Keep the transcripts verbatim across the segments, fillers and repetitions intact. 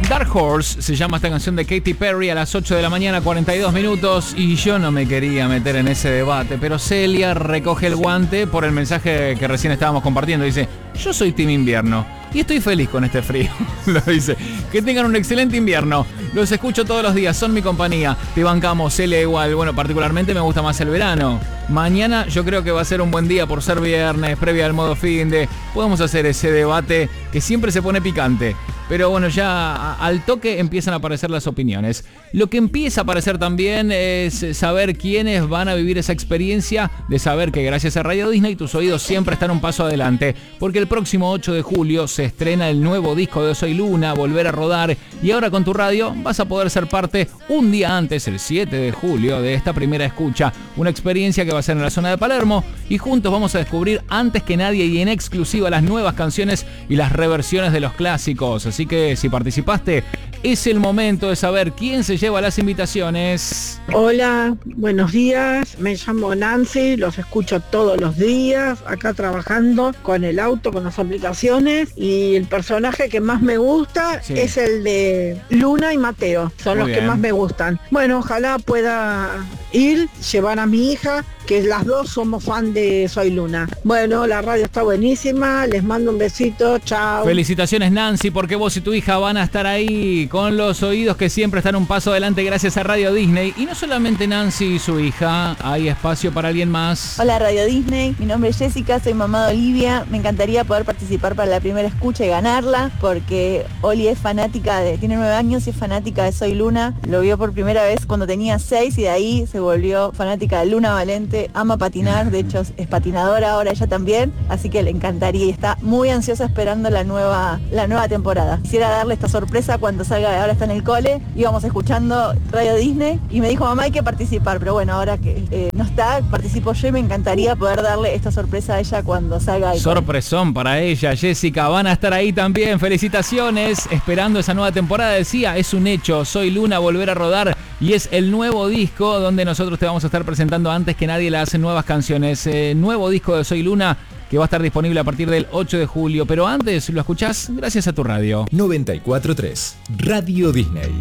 Dark Horse se llama esta canción de Katy Perry a las ocho de la mañana, cuarenta y dos minutos. Y yo no me quería meter en ese debate, pero Celia recoge el guante por el mensaje que recién estábamos compartiendo. Dice, yo soy team invierno y estoy feliz con este frío. Lo dice. Que tengan un excelente invierno. Los escucho todos los días, son mi compañía. Te bancamos, Celia, igual. Bueno, particularmente me gusta más el verano. Mañana yo creo que va a ser un buen día por ser viernes, previa al modo fin de... Podemos hacer ese debate que siempre se pone picante. Pero bueno, ya al toque empiezan a aparecer las opiniones. Lo que empieza a aparecer también es saber quiénes van a vivir esa experiencia de saber que gracias a Radio Disney tus oídos siempre están un paso adelante. Porque el próximo ocho de julio se estrena el nuevo disco de Soy Luna, Volver a Rodar. Y ahora con tu radio vas a poder ser parte un día antes, el siete de julio, de esta primera escucha. Una experiencia que va a ser en la zona de Palermo. Y juntos vamos a descubrir antes que nadie y en exclusiva las nuevas canciones y las reversiones de los clásicos. Así que si participaste, es el momento de saber quién se lleva las invitaciones. Hola, buenos días, me llamo Nancy, los escucho todos los días, acá trabajando con el auto, con las aplicaciones, y el personaje que más me gusta sí. es el de Luna y Mateo, son Muy los bien. que más me gustan. Bueno, ojalá pueda ir, llevar a mi hija, que las dos somos fan de Soy Luna. Bueno, la radio está buenísima, les mando un besito, chao. Felicitaciones, Nancy, porque vos y tu hija van a estar ahí con los oídos que siempre están un paso adelante gracias a Radio Disney. Y no solamente Nancy y su hija, hay espacio para alguien más. Hola Radio Disney, mi nombre es Jessica, soy mamá de Olivia. Me encantaría poder participar para la primera escucha y ganarla, porque Oli es fanática de, tiene nueve años y es fanática de Soy Luna. Lo vio por primera vez cuando tenía seis y de ahí se volvió fanática de Luna Valente. Ama patinar, de hecho es patinadora ahora ella también, así que le encantaría y está muy ansiosa esperando la nueva, la nueva temporada. Quisiera darle esta sorpresa cuando salga, ahora está en el cole, íbamos escuchando Radio Disney y me dijo, mamá, hay que participar, pero bueno, ahora que eh, no está, participo yo y me encantaría poder darle esta sorpresa a ella cuando salga. Sorpresón para ella, Jessica, van a estar ahí también, felicitaciones, esperando esa nueva temporada. Decía, es un hecho, Soy Luna, Volver a Rodar, y es el nuevo disco donde nosotros te vamos a estar presentando antes que nadie la hacen nuevas canciones. Eh, nuevo disco de Soy Luna que va a estar disponible a partir del ocho de julio, pero antes lo escuchás gracias a tu radio. noventa y cuatro punto tres, Radio Disney.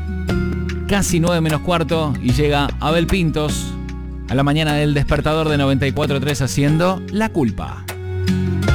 Casi nueve menos cuarto y llega Abel Pintos a la mañana del despertador de noventa y cuatro punto tres haciendo La Culpa.